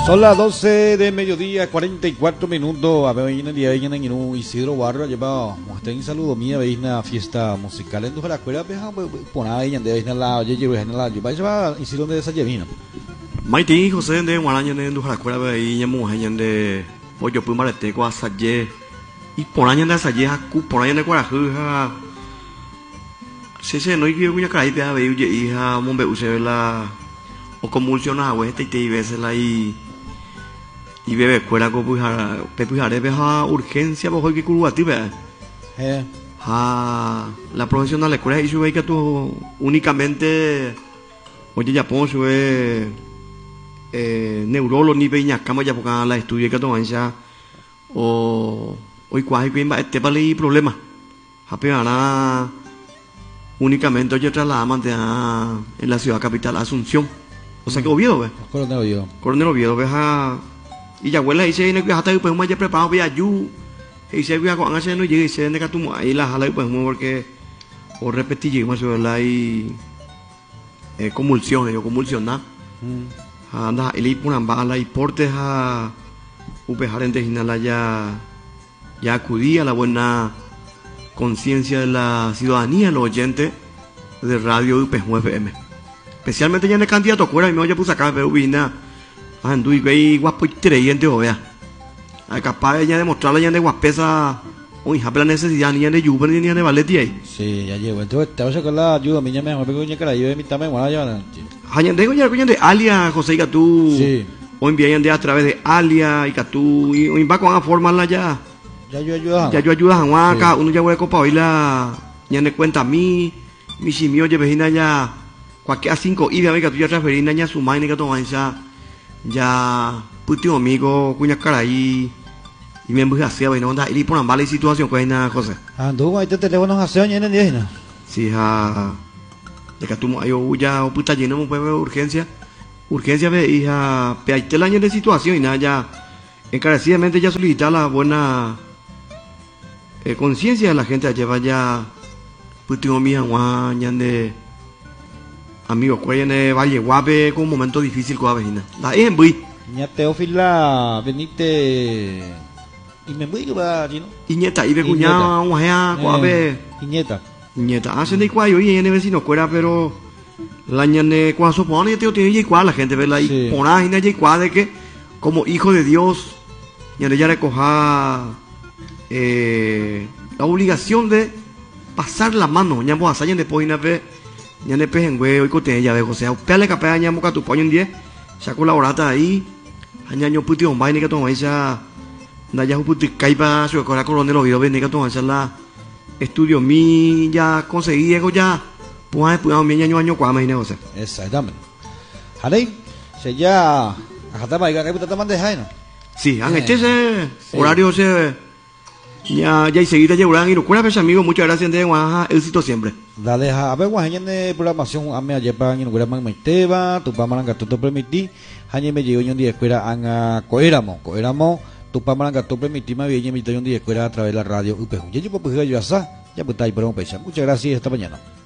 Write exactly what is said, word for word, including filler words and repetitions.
Son las doce de mediodía, cuarenta y cuatro minutos. A ver, hoy en el día de hoy en Isidro Barrio lleva un saludo mía, veis una fiesta musical en la escuela, por ahí en de la oye, yo en la yo va Isidro de esa llevina. Maiti José de Guaraña en la escuela veis ya mujer de pollo puma de teco a salle y por año de salle a cu por año de Guarajuja. Se se no hay que una caída de veis hija mon beuse la o convulsiona güey este y veces la y y bebe escuela con pujar pepujar de beja urgencia bajo que curvati ve eh ha la profesional la escuela y sube que tú únicamente oye ya pongo sube eh neurólogo ni peña cama ya porque la estudia que toman ya o hoy cuál que va este para el problema apenas únicamente oye trasladamos en la ciudad capital Asunción. O sea que Oviedo, ¿ves? Coronel Oviedo. Coronel Oviedo, ¿ves? Y ya abuela dice, no, que hasta después me haya preparado, voy a ayudar. Y dice, voy a con hacer no llegue y se de que ahí la jala, pues, porque, o repetir, llegamos a la y convulsiones, yo convulsionar. Anda, y le ponen bala y portes a upejar en Tejinala ya, ya acudía a la buena conciencia de la ciudadanía, los oyentes de Radio U P F M. Especialmente ya en el candidato fuera y me voy a puse acá pero vina andu y ve guapo y treyente o vea capaz ya de mostrarle ya de guapesa uy hija la necesidad ni de yuber ni de valeti ahí sí ya llevo entonces te vas a con la ayuda mi me pego que la yo de mi tamaño bueno ya hayan de ya de alia José y Catú sí o envían de a través de alia y Catú y hoy va con a formarla ya ya yo ayuda ya yo ayuda a Juanca uno ya voy a copa hoy la ya me cuenta a mí mi simio ya vecina ya cualquier cinco y de amiga tú ya transferir naña su madre que toma ya ya puto amigo cuña cara ahí y me empujé hacia bueno onda y por una mala situación con nada José ando con este teléfono hace años en el día sí ja de que tú ayo ya o puta lleno me puede urgencia urgencia ve hija pe el año de situación y nada ya encarecidamente ya solicitar la buena eh, conciencia de la gente a llevar ya puto mía guaña de amigos, cuál en Valle Guape con un momento difícil con la vecina. La es en Bui. Ya Teófila, venite. Y me voy a ir, ¿no? Iñeta, y ve cuñada, un ajea, Guape. Iñeta. Iñeta, hace de cuayo, y en el vecino cuera, pero. La ñane, cuando se pone, ya tiene ya igual, la gente ve la y pona, y ya igual de que, como hijo de Dios, ya le ya recoja eh, la obligación de pasar la mano, ya vos a salir de poina ve. Ya ne pejen güey hoy cote ya dejo sea pele capaz ya moca tu paño en diez ya colaborata ahí año puti on vaina que toma esa na ya puti caipa su cora coronel Oviedo vende que toma esa la estudio mi ya conseguí ego ya pues pues mi año año cuá imagina o sea exactamente Jalei se ya hasta para que puta mande jaino sí han este ese horario se ya ya y seguida llevarán y no cuela pues amigo muchas gracias de Guaja éxito siempre dale a ver guaja de programación a me ayepan en guaman maiteba tu pamaranga tu permití hañe me llegó un día escuela a coéramo coéramo tu pamaranga tu permití me viene mi un día escuela a través de la radio U P U ya yo puedo yo asa ya pues ahí pero muchas gracias esta mañana.